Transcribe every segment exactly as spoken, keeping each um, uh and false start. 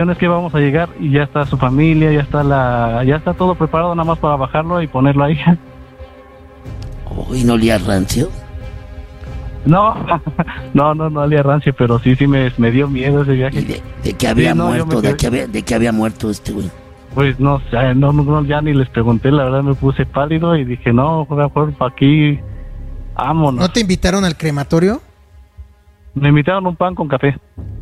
es que vamos a llegar y ya está su familia, ya está la, ya está todo preparado nada más para bajarlo y ponerlo ahí. Oh, ¿y no olía rancio? No, no, no, no olía rancio, pero sí, sí me, me dio miedo ese viaje. ¿De, de que había sí, no, muerto? quedé... ¿De que había, de que había muerto este güey? Pues no, ya, no, no, ya ni les pregunté, la verdad me puse pálido y dije, no, mejor para aquí, vámonos. ¿No te invitaron al crematorio? Me invitaron un pan con café.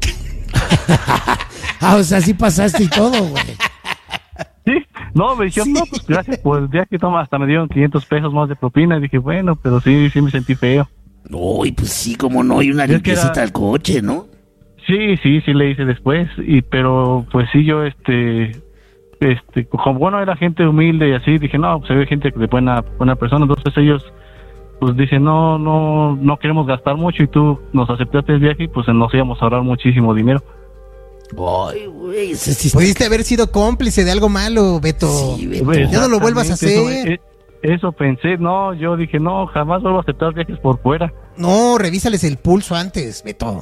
Ah, o sea, sí pasaste y todo, güey. Sí, no, me dijeron, sí. No, pues gracias por el viaje, toma, hasta me dieron quinientos pesos más de propina. Y dije, bueno, pero sí, sí me sentí feo. No, y pues sí, como no, y una es limpiecita era... al coche, ¿no? Sí, sí, sí le hice después, y pero pues sí, yo, este, este, como bueno, era gente humilde y así, dije, no, pues hay gente de buena, buena persona, entonces ellos, pues dicen, no, no, no queremos gastar mucho y tú nos aceptaste el viaje y pues nos íbamos a ahorrar muchísimo dinero. Ay, güey, ese sí pudiste haber sido cómplice de algo malo, Beto. Sí, Beto. Ya no lo vuelvas a hacer. Eso, eso pensé, no, yo dije, no, jamás vuelvo a aceptar viajes por fuera. No, revísales el pulso antes, Beto.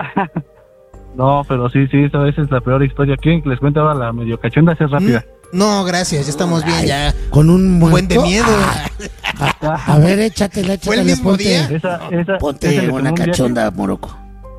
No, pero sí, sí, esa es la peor historia. ¿Quieren que les cuente ahora la medio cachonda? Esa es rápida. No, gracias, ya estamos bien. Ay, ya. Con un buen de miedo. A, a ver, échatela, échatela. ¿Fue el mismo ponte, día? Esa, esa, ponte una cachonda, Morocco.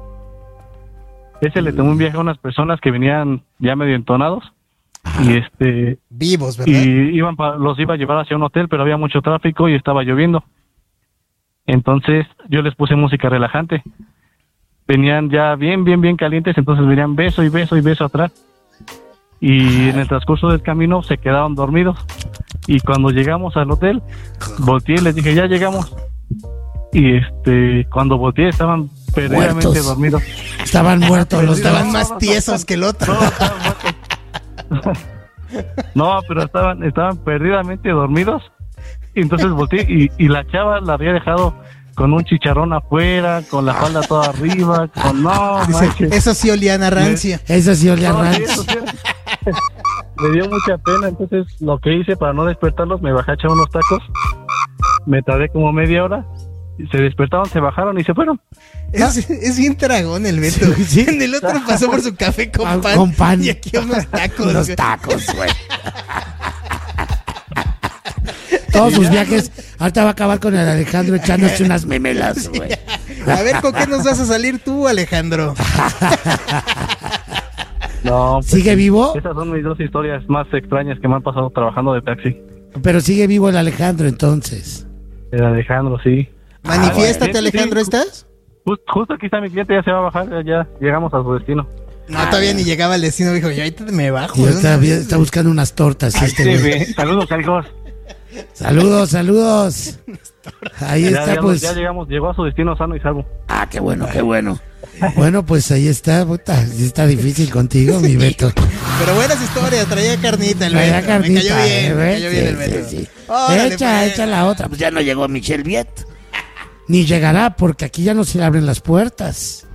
Ese le tomó un viaje a unas personas que venían ya medio entonados. Ajá. Y este... Vivos, ¿verdad? Y iban pa, los iba a llevar hacia un hotel, pero había mucho tráfico y estaba lloviendo. Entonces yo les puse música relajante. Venían ya bien, bien, bien calientes, entonces venían beso y beso y beso atrás. Y en el transcurso del camino se quedaron dormidos. Y cuando llegamos al hotel, volteé y les dije, ya llegamos. Y este, cuando volteé estaban perdidamente muertos. dormidos. Estaban muertos, los estaban más tiesos que el otro. No, estaban muertos. No, pero estaban, estaban perdidamente dormidos. Y entonces volteé y, y la chava la había dejado con un chicharrón afuera, con la falda toda arriba, con no, dice, eso sí olía a rancia. Eso sí olía a no, rancia. Sí, sí. Me dio mucha pena, entonces lo que hice para no despertarlos, me bajé a echar unos tacos, me tardé como media hora, se despertaron, se bajaron y se fueron. Es, es bien tragón el Beto. Sí, sí. En el otro pasó por su café con ah, pan, con pan. Y aquí unos tacos. Unos tacos, güey. Todos sus viajes, ahorita va a acabar con el Alejandro echándose unas memelas, güey. A ver, ¿con qué nos vas a salir tú, Alejandro? No, pues, ¿sigue vivo? Esas son mis dos historias más extrañas que me han pasado trabajando de taxi. Pero sigue vivo el Alejandro, entonces. El Alejandro, sí. Manifiéstate, ah, Alejandro, sí, ¿estás? Just, justo aquí está mi cliente, ya se va a bajar, ya, ya llegamos a su destino. No, ah, todavía ni llegaba al destino, dijo, ya ahorita me bajo. Y está, está buscando unas tortas. Ay, este sí, saludos, hijos. Saludos, saludos. Ahí ya, está, ya, pues. Ya llegamos, llegó a su destino sano y salvo. Ah, qué bueno, qué bueno. Bueno, pues ahí está, puta. Está difícil contigo, mi Beto. Pero buenas historias, traía carnita el traía Beto. Carnita, me cayó bien, eh, me cayó bien sí, el Beto. Sí, sí. Órale, echa, pues. echa la otra. Pues ya no llegó Michelle Viet. Ni llegará, porque aquí ya no se le abren las puertas.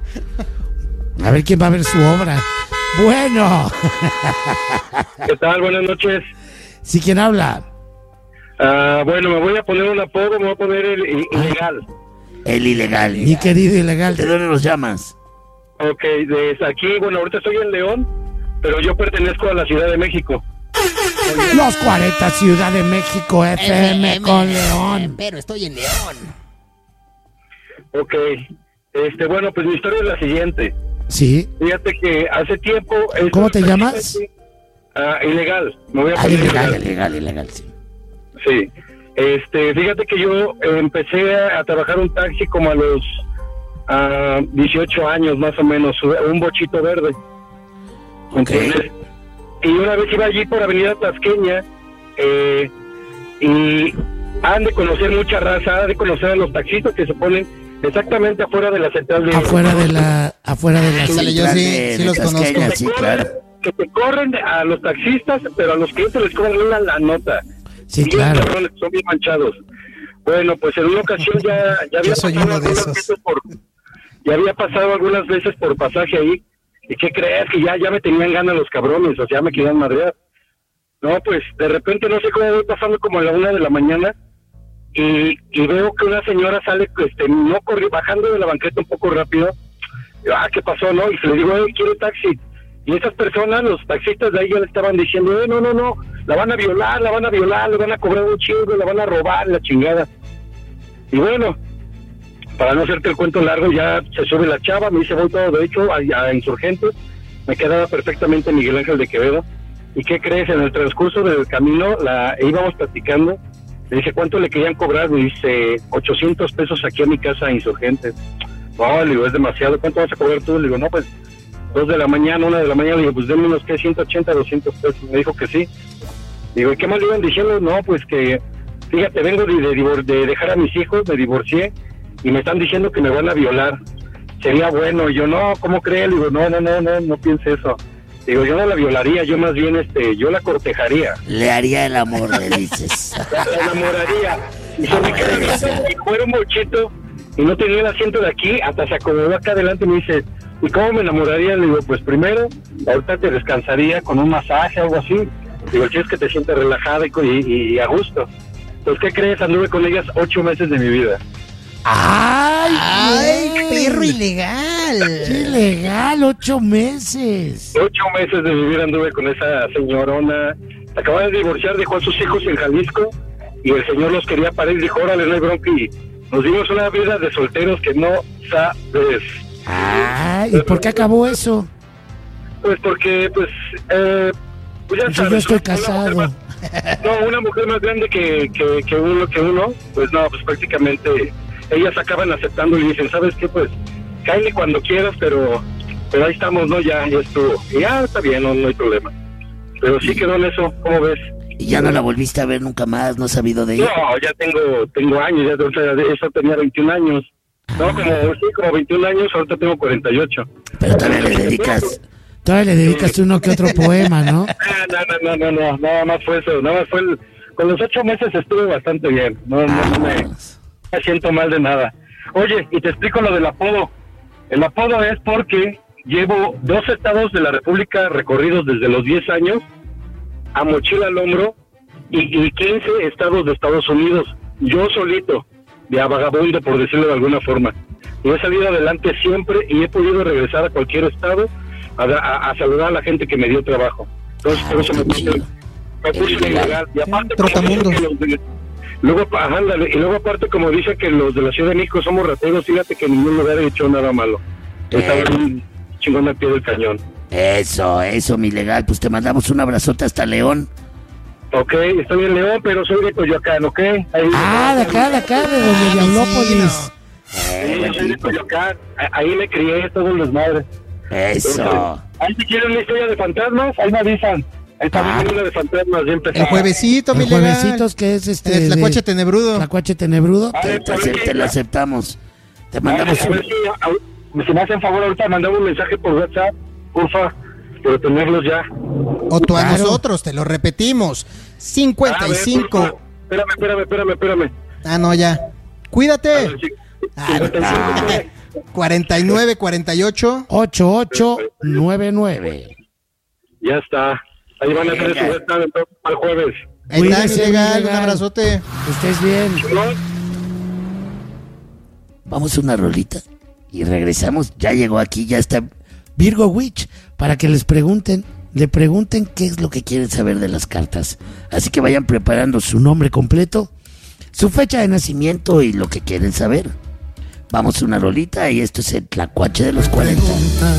A ver quién va a ver su obra. Bueno. ¿Qué tal? Buenas noches. ¿Sí, quién habla? Uh, bueno, me voy a poner un apodo, me voy a poner el i- ilegal. El ilegal. Mi querido ilegal. ¿De dónde nos llamas? Ok, desde aquí, bueno, ahorita estoy en León, pero yo pertenezco a la Ciudad de México. Los cuarenta Ciudad de México F M, F M con León. Pero estoy en León. Ok, este, bueno, pues mi historia es la siguiente. Sí. Fíjate que hace tiempo... ¿Cómo te llamas? Uh, ilegal. Me voy a Ah, poner ilegal, ilegal, ilegal, ilegal, sí. Sí. Este, fíjate que yo empecé a trabajar un taxi como a los uh, dieciocho años más o menos, un bochito verde. Okay. Entonces, y una vez iba allí por Avenida Tasqueña eh, y han de conocer mucha raza, han de conocer a los taxistas que se ponen exactamente afuera de la central de... Afuera de la... Afuera de la... Sí, yo sí, sí los conozco. Que Sí, corren, claro. que te corren a los taxistas, pero a los clientes les cobran una la nota. Sí, Y claro. cabrones, son bien manchados. Bueno, pues en una ocasión ya, ya había Yo soy pasado uno de algunas esos. veces por, ya había pasado algunas veces por pasaje ahí. ¿Y qué crees? Que ya, ya me tenían ganas los cabrones, o sea, ya me querían madrear. No, pues de repente no sé cómo voy pasando como a la una de la mañana y, y veo que una señora sale, este, no corrió, bajando de la banqueta un poco rápido. Y, ah, ¿qué pasó? No, y se le digo, hey, quiero taxi. Y esas personas, los taxistas de ahí ya le estaban diciendo, eh, no, no, no, la van a violar, la van a violar, le van a cobrar un chingo, la van a robar, la chingada. Y bueno, para no hacerte el cuento largo, ya se sube la chava, me dice, voy todo derecho a, a Insurgentes, me quedaba perfectamente Miguel Ángel de Quevedo. ¿Y qué crees? En el transcurso del camino, la íbamos platicando, le dije, ¿cuánto le querían cobrar? Me dice, ochocientos pesos aquí a mi casa a Insurgentes. No, le digo, es demasiado, ¿cuánto vas a cobrar tú? Le digo, no, pues, dos de la mañana, una de la mañana, le digo, pues denme unos, ¿qué? ciento ochenta, doscientos pesos. Me dijo que sí. Digo, ¿y qué más le iban diciendo? No, pues que, fíjate, vengo de, de, de dejar a mis hijos, me divorcié, y me están diciendo que me van a violar. Sería bueno. Y yo, no, ¿cómo crees? Le digo, no, no, no, no, no piense eso. Digo, yo no la violaría, yo más bien, este, yo la cortejaría. Le haría el amor, le dices. La, la enamoraría. Y se me queda viendo, y fuera un bochito, y no tenía el asiento de aquí, hasta se acomodó acá adelante y me dice, ¿y cómo me enamoraría? Le digo, pues primero, ahorita te descansaría con un masaje o algo así. Digo, el chiste es que te sientes relajada y, y, y a gusto. Pues, ¿qué crees? Anduve con ellas ocho meses de mi vida. ¡Ay! ¡Ay, güey! perro ilegal! ¡Qué ilegal! ¡Ocho meses! Ocho meses de mi vida anduve con esa señorona. Se acaba de divorciar, dejó a sus hijos en Jalisco y el señor los quería parir. Dijo, órale, no hay bronca. Y nos dimos una vida de solteros que no sabes. ¡Ay! ¿Y por qué acabó eso? Pues porque, pues, eh, pues ya Pues sabes. yo estoy una casado. mujer más- no, una mujer más grande que, que, que uno, que uno, pues no, pues prácticamente ellas acaban aceptando y dicen, ¿sabes qué? Pues, cáele cuando quieras, pero, pero ahí estamos, ¿no? Ya, ya estuvo. Y ya está bien, no, no hay problema. Pero sí quedó en eso, ¿cómo ves? Y ya no la volviste a ver nunca más, no has sabido de ella. No, ya tengo, tengo años, ya, o sea, de eso tenía veintiún años. No, como, sí, como veintiún años, ahorita tengo cuarenta y ocho. Pero todavía le dedicas. Todavía le dedicas uno que otro poema, ¿no? Ah, no, no, no, no, no, nada más fue eso, nada más fue el, con los ocho meses estuve bastante bien, no, no, no me, me siento mal de nada. Oye, y te explico lo del apodo. El apodo es porque llevo dos estados de la República recorridos desde los diez años, a mochila al hombro, y, y quince estados de Estados Unidos, yo solito, de a vagabundo, por decirlo de alguna forma. Y he salido adelante siempre y he podido regresar a cualquier estado a, a, a saludar a la gente que me dio trabajo. Entonces, por eso me puse, me puse ilegal. Y aparte, como Trotamundo. dicen que los de- luego, ajá, ándale, y luego aparte, como dice que los de la Ciudad de México somos rateros, fíjate que en ningún lugar he hecho nada malo. Estaba un chingón al pie del cañón. Eso, eso, mi legal. Pues te mandamos un abrazote hasta León. Ok, estoy en León, pero soy de Coyoacán, ¿ok? Ahí, Ah, de acá, de acá, de donde Diablópolis. Sí, yo soy de Coyoacán. A- Ahí me crié, todos los madres. Eso. Ahí si quieren una historia de fantasmas, ahí me avisan. Ahí está Ah. bien una de fantasmas, bien pesada. El juevesito, mi El legal. juevesitos que es este. El tlacuache tenebrudo. Tlacuache tenebrudo. A Te, ver, te a ver acep- si- te lo aceptamos. Te a ver, mandamos a ver un... si, a- si me hacen favor ahorita, mandame un mensaje por WhatsApp, porfa, por tenerlos ya. O tú a Claro. nosotros, te lo repetimos. cincuenta y A ver, cinco. porfa. Espérame, espérame, espérame, espérame. Ah, no, ya. A ver, Cuídate. sí. Ah, cincuenta y cinco, ah. cuarenta y nueve, cuarenta y ocho. ocho ocho nueve nueve. Ya está. Ahí van a tener su WhatsApp entonces, al jueves. Ahí está, mi Cuídese, legal. mi Un legal. abrazote. Que estés bien. ¿No? Vamos a una rolita y regresamos. Ya llegó aquí, ya está. Virgo Witch, para que les pregunten, le pregunten qué es lo que quieren saber de las cartas. Así que vayan preparando su nombre completo, su fecha de nacimiento y lo que quieren saber. Vamos a una rolita y esto es el Tlacuache de los cuarenta.